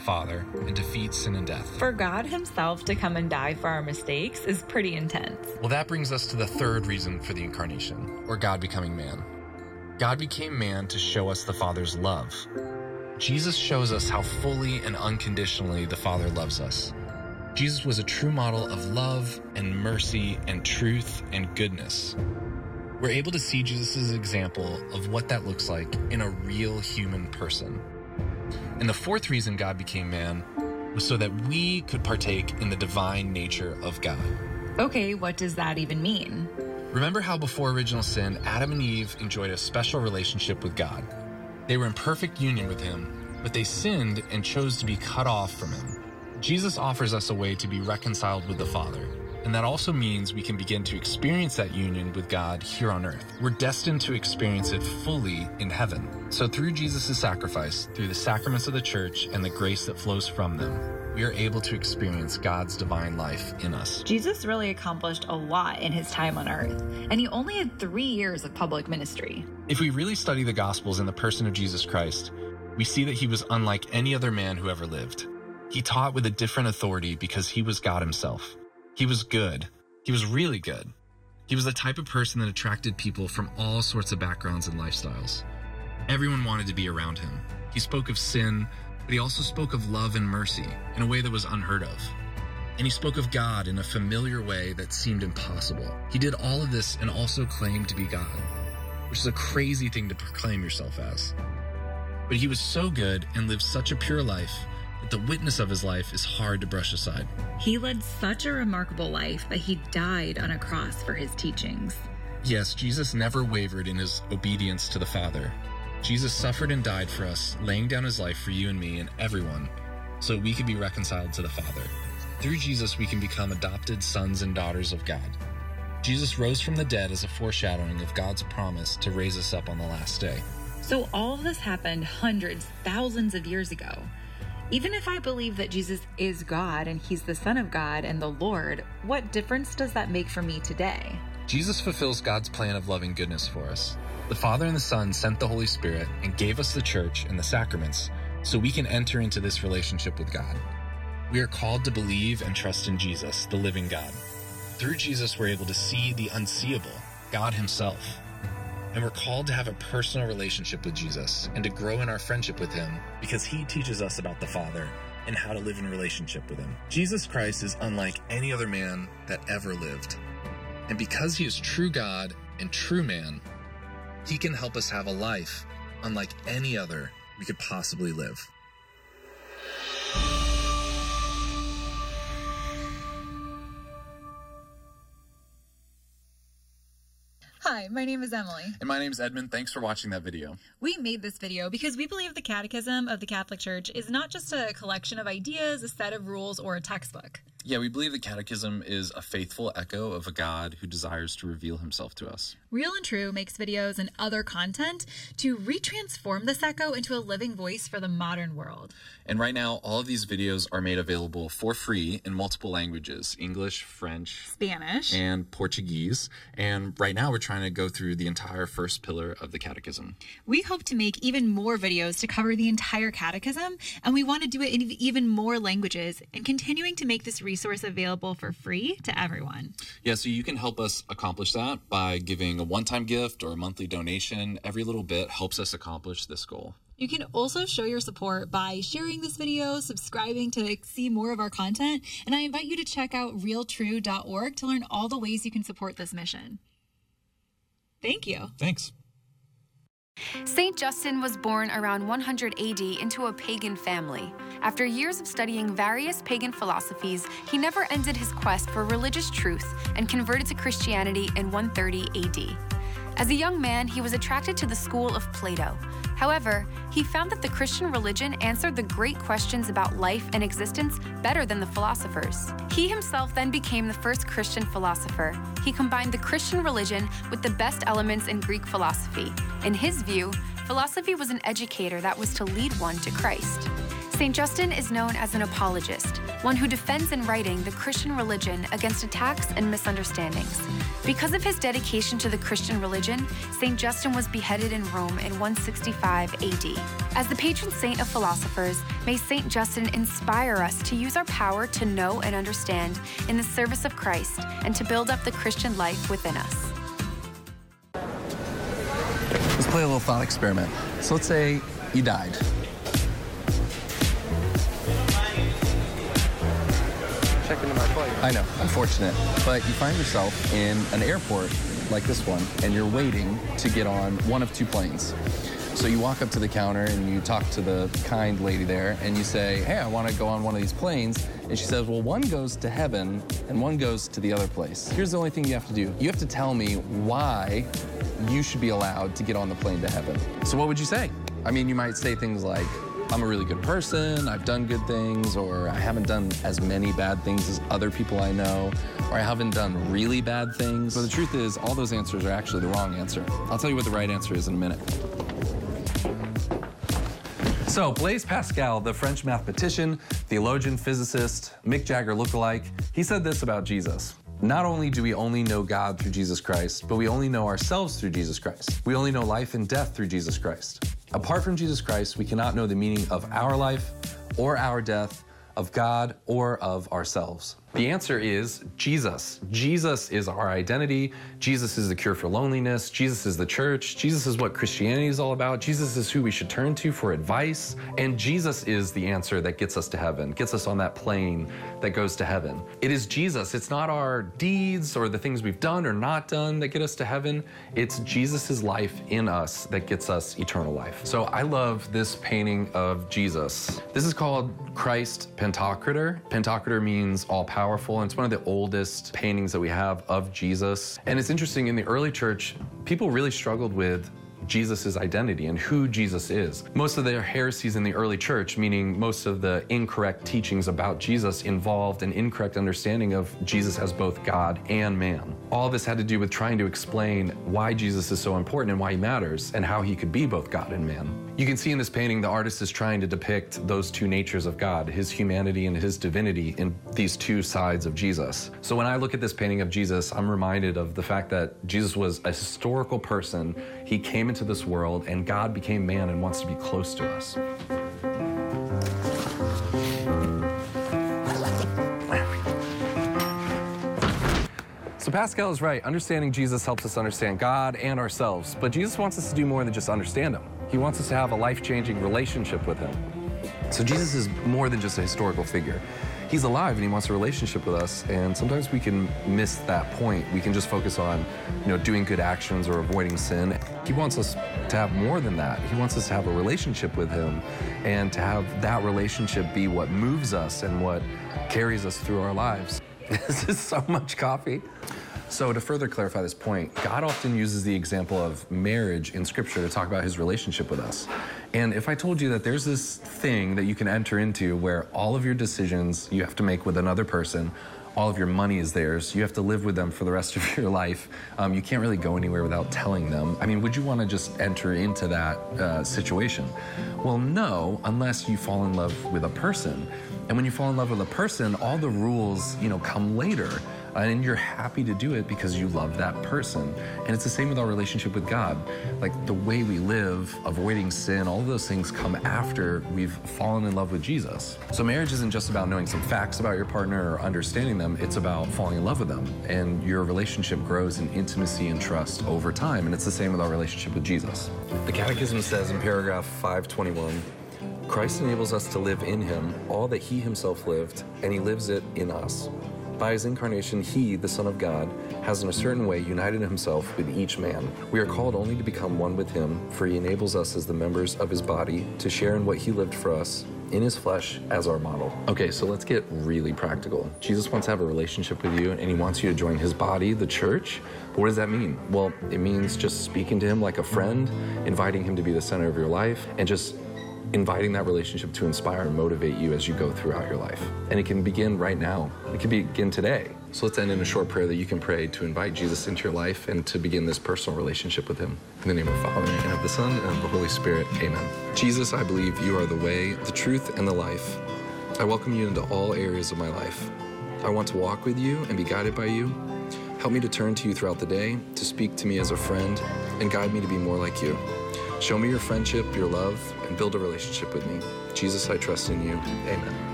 Father and defeat sin and death. For God himself to come and die for our mistakes is pretty intense. Well, that brings us to the third reason for the incarnation, or God becoming man. God became man to show us the Father's love. Jesus shows us how fully and unconditionally the Father loves us. Jesus was a true model of love and mercy and truth and goodness. We're able to see Jesus' example of what that looks like in a real human person. And the fourth reason God became man was so that we could partake in the divine nature of God. Okay, what does that even mean? Remember how before original sin, Adam and Eve enjoyed a special relationship with God. They were in perfect union with him, but they sinned and chose to be cut off from him. Jesus offers us a way to be reconciled with the Father, and that also means we can begin to experience that union with God here on earth. We're destined to experience it fully in heaven. So through Jesus' sacrifice, through the sacraments of the church and the grace that flows from them, we are able to experience God's divine life in us. Jesus really accomplished a lot in his time on earth, and he only had 3 years of public ministry. If we really study the Gospels in the person of Jesus Christ, we see that he was unlike any other man who ever lived. He taught with a different authority because he was God himself. He was good. He was really good. He was the type of person that attracted people from all sorts of backgrounds and lifestyles. Everyone wanted to be around him. He spoke of sin, but he also spoke of love and mercy in a way that was unheard of. And he spoke of God in a familiar way that seemed impossible. He did all of this and also claimed to be God, which is a crazy thing to proclaim yourself as. But he was so good and lived such a pure life that the witness of his life is hard to brush aside. He led such a remarkable life that he died on a cross for his teachings. Yes, Jesus never wavered in his obedience to the Father. Jesus suffered and died for us, laying down his life for you and me and everyone, so we could be reconciled to the Father. Through Jesus, we can become adopted sons and daughters of God. Jesus rose from the dead as a foreshadowing of God's promise to raise us up on the last day. So all of this happened hundreds, thousands of years ago. Even if I believe that Jesus is God and he's the Son of God and the Lord, what difference does that make for me today? Jesus fulfills God's plan of loving goodness for us. The Father and the Son sent the Holy Spirit and gave us the church and the sacraments so we can enter into this relationship with God. We are called to believe and trust in Jesus, the living God. Through Jesus, we're able to see the unseeable, God himself. And we're called to have a personal relationship with Jesus and to grow in our friendship with him because he teaches us about the Father and how to live in relationship with him. Jesus Christ is unlike any other man that ever lived. And because he is true God and true man, he can help us have a life unlike any other we could possibly live. Hi, my name is Emily. And my name is Edmund. Thanks for watching that video. We made this video because we believe the Catechism of the Catholic Church is not just a collection of ideas, a set of rules, or a textbook. Yeah, we believe the Catechism is a faithful echo of a God who desires to reveal himself to us. Real and True makes videos and other content to retransform this echo into a living voice for the modern world. And right now, all of these videos are made available for free in multiple languages: English, French, Spanish, and Portuguese. And right now, we're trying to go through the entire first pillar of the Catechism. We hope to make even more videos to cover the entire Catechism, and we want to do it in even more languages and continuing to make this resource available for free to everyone. Yeah, so you can help us accomplish that by giving a one-time gift or a monthly donation. Every little bit helps us accomplish this goal. You can also show your support by sharing this video, subscribing to see more of our content, and I invite you to check out realtrue.org to learn all the ways you can support this mission. Thank you. Thanks. Saint Justin was born around 100 AD into a pagan family. After years of studying various pagan philosophies, he never ended his quest for religious truth and converted to Christianity in 130 AD. As a young man, he was attracted to the school of Plato. However, he found that the Christian religion answered the great questions about life and existence better than the philosophers. He himself then became the first Christian philosopher. He combined the Christian religion with the best elements in Greek philosophy. In his view, philosophy was an educator that was to lead one to Christ. St. Justin is known as an apologist, one who defends in writing the Christian religion against attacks and misunderstandings. Because of his dedication to the Christian religion, St. Justin was beheaded in Rome in 165 AD. As the patron saint of philosophers, may St. Justin inspire us to use our power to know and understand in the service of Christ and to build up the Christian life within us. Let's play a little thought experiment. So let's say you died. Check into my flight. I know, unfortunate. But you find yourself in an airport like this one, and you're waiting to get on one of two planes. So you walk up to the counter and you talk to the kind lady there and you say, hey, I want to go on one of these planes. And she says, well, one goes to heaven and one goes to the other place. Here's the only thing you have to do. You have to tell me why you should be allowed to get on the plane to heaven. So what would you say? I mean, you might say things like, I'm a really good person, I've done good things, or I haven't done as many bad things as other people I know, or I haven't done really bad things. But the truth is, all those answers are actually the wrong answer. I'll tell you what the right answer is in a minute. So Blaise Pascal, the French mathematician, theologian, physicist, Mick Jagger lookalike, he said this about Jesus. Not only do we only know God through Jesus Christ, but we only know ourselves through Jesus Christ. We only know life and death through Jesus Christ. Apart from Jesus Christ, we cannot know the meaning of our life or our death, of God or of ourselves. The answer is Jesus. Jesus is our identity. Jesus is the cure for loneliness. Jesus is the church. Jesus is what Christianity is all about. Jesus is who we should turn to for advice. And Jesus is the answer that gets us to heaven, gets us on that plane that goes to heaven. It is Jesus. It's not our deeds or the things we've done or not done that get us to heaven. It's Jesus's life in us that gets us eternal life. So I love this painting of Jesus. This is called Christ Pantocrator. Pantocrator means all powerful. And it's one of the oldest paintings that we have of Jesus. And it's interesting, in the early church, people really struggled with Jesus' identity and who Jesus is. Most of the heresies in the early church, meaning most of the incorrect teachings about Jesus, involved an incorrect understanding of Jesus as both God and man. All this had to do with trying to explain why Jesus is so important and why he matters and how he could be both God and man. You can see in this painting, the artist is trying to depict those two natures of God, his humanity and his divinity, in these two sides of Jesus. So when I look at this painting of Jesus, I'm reminded of the fact that Jesus was a historical person. He came into this world and God became man and wants to be close to us. So Pascal is right. Understanding Jesus helps us understand God and ourselves. But Jesus wants us to do more than just understand him. He wants us to have a life-changing relationship with him. So Jesus is more than just a historical figure. He's alive and he wants a relationship with us, and sometimes we can miss that point. We can just focus on, doing good actions or avoiding sin. He wants us to have more than that. He wants us to have a relationship with him and to have that relationship be what moves us and what carries us through our lives. This is so much coffee. So to further clarify this point, God often uses the example of marriage in Scripture to talk about his relationship with us. And if I told you that there's this thing that you can enter into where all of your decisions you have to make with another person, all of your money is theirs, you have to live with them for the rest of your life, you can't really go anywhere without telling them. I mean, would you want to just enter into that situation? Well, no, unless you fall in love with a person. And when you fall in love with a person, all the rules, come later. And you're happy to do it because you love that person. And it's the same with our relationship with God. Like the way we live, avoiding sin, all of those things come after we've fallen in love with Jesus. So marriage isn't just about knowing some facts about your partner or understanding them, it's about falling in love with them. And your relationship grows in intimacy and trust over time. And it's the same with our relationship with Jesus. The Catechism says in paragraph 521, Christ enables us to live in him all that he himself lived, and he lives it in us. By his incarnation, he, the Son of God, has in a certain way united himself with each man. We are called only to become one with him, for he enables us as the members of his body to share in what he lived for us in his flesh as our model. Okay, so let's get really practical. Jesus wants to have a relationship with you, and he wants you to join his body, the church. But what does that mean? Well, it means just speaking to him like a friend, inviting him to be the center of your life, and just inviting that relationship to inspire and motivate you as you go throughout your life. And it can begin right now. It can begin today. So let's end in a short prayer that you can pray to invite Jesus into your life and to begin this personal relationship with him. In the name of the Father, and of the Son, and of the Holy Spirit, amen. Jesus, I believe you are the way, the truth, and the life. I welcome you into all areas of my life. I want to walk with you and be guided by you. Help me to turn to you throughout the day, to speak to me as a friend, and guide me to be more like you. Show me your friendship, your love, and build a relationship with me. Jesus, I trust in you. Amen.